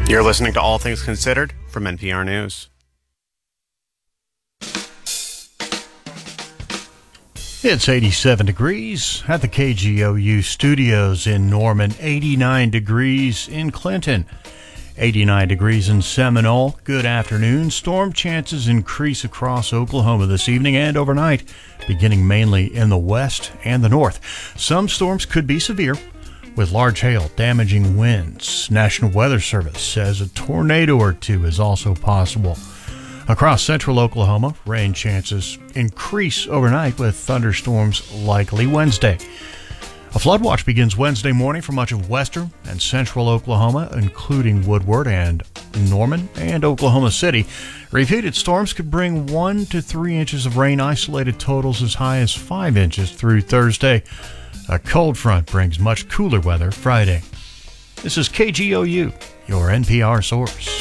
You're listening to All Things Considered from NPR News. It's 87 degrees at the KGOU studios in Norman, 89 degrees in Clinton, 89 degrees in Seminole. Good afternoon. Storm chances increase across Oklahoma this evening and overnight, beginning mainly in the west and the north. Some storms could be severe, with large hail, damaging winds. National Weather Service says a tornado or two is also possible. Across central Oklahoma, rain chances increase overnight with thunderstorms likely Wednesday. A flood watch begins Wednesday morning for much of western and central Oklahoma, including Woodward and Norman and Oklahoma City. Repeated storms could bring 1 to 3 inches of rain, isolated totals as high as 5 inches through Thursday. A cold front brings much cooler weather Friday. This is KGOU, your NPR source.